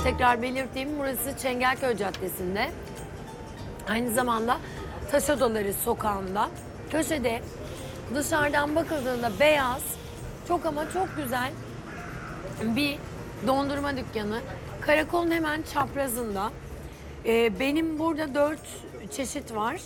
tekrar belirteyim. Burası Çengelköy Caddesi'nde. Aynı zamanda Taş Odaları Sokağı'nda. Köşede dışarıdan bakıldığında beyaz, çok ama çok güzel bir dondurma dükkanı. Karakolun hemen çaprazında. Benim burada 4 çeşit var.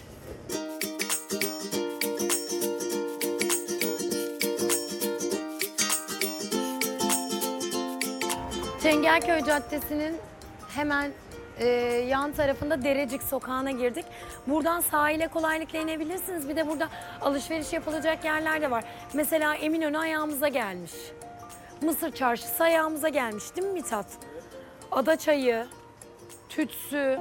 Çengelköy Caddesi'nin hemen yan tarafında Derecik Sokağı'na girdik. Buradan sahile kolaylıkla inebilirsiniz. Bir de burada alışveriş yapılacak yerler de var. Mesela Eminönü ayağımıza gelmiş. Mısır Çarşısı ayağımıza gelmiş değil mi Mithat? Adaçayı, Tütsü.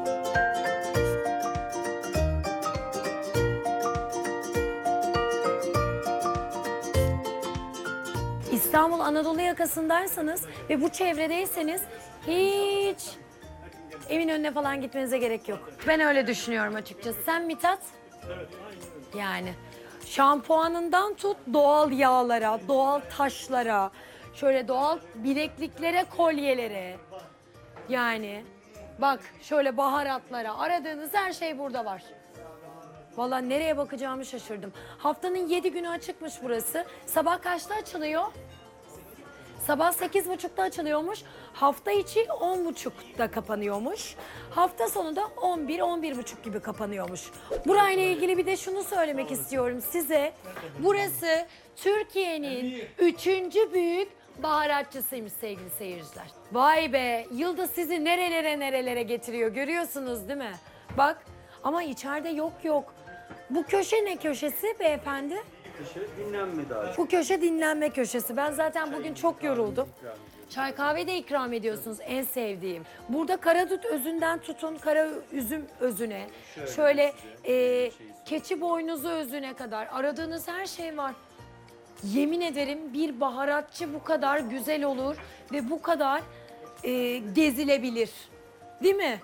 İstanbul Anadolu yakasındaysanız ve bu çevredeyseniz hiç Eminönü'ne falan gitmenize gerek yok. Ben öyle düşünüyorum açıkçası. Sen Mithat? Evet, aynen. Yani şampuanından tut doğal yağlara, doğal taşlara, şöyle doğal bilekliklere, kolyelere. Yani bak şöyle baharatlara, aradığınız her şey burada var. Vallahi nereye bakacağımı şaşırdım. Haftanın 7 günü açıkmış burası. Sabah kaçta açılıyor? Sabah 8.30'da açılıyormuş. Hafta içi 10.30'da kapanıyormuş. Hafta sonu da 11-11.30 gibi kapanıyormuş. Burayla ilgili bir de şunu söylemek istiyorum size. Burası Türkiye'nin 3. büyük baharatçısıymış sevgili seyirciler. Vay be, Yıldız sizi nerelere getiriyor görüyorsunuz değil mi? Bak ama içeride yok. Bu köşe ne köşesi beyefendi? Köşe dinlenme daha. Bu köşe dinlenme köşesi. Ben zaten bugün çok yoruldum. Çay kahve de ikram ediyorsunuz, en sevdiğim. Burada karadut özünden tutun kara üzüm özüne. Şöyle keçi boynuzu özüne kadar aradığınız her şey var. Yemin ederim bir baharatçı bu kadar güzel olur ve bu kadar gezilebilir. Değil mi?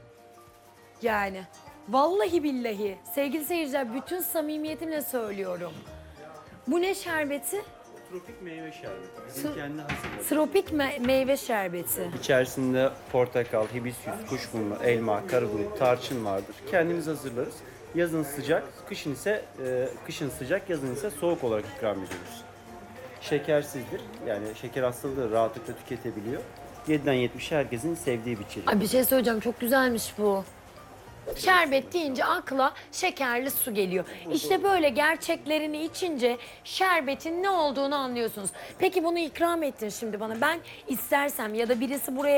Yani vallahi billahi sevgili seyirciler bütün samimiyetimle söylüyorum. Bu ne şerbeti? Tropik meyve şerbeti. Bizim kendi hazırladığımız. Tropik meyve şerbeti. İçerisinde portakal, hibiskus, kuşburnu, elma, karabuğ, tarçın vardır. Kendimiz hazırlarız. Yazın sıcak, kışın sıcak, yazın ise soğuk olarak ikram ediyoruz. Şekersizdir. Yani şeker hastalığı rahatlıkla tüketebiliyor. 7'den 70'e herkesin sevdiği bir içecek. Ay bir şey söyleyeceğim çok güzelmiş bu. Şerbet deyince akla şekerli su geliyor. İşte böyle gerçeklerini içince şerbetin ne olduğunu anlıyorsunuz. Peki bunu ikram ettin şimdi bana. Ben istersem ya da birisi buraya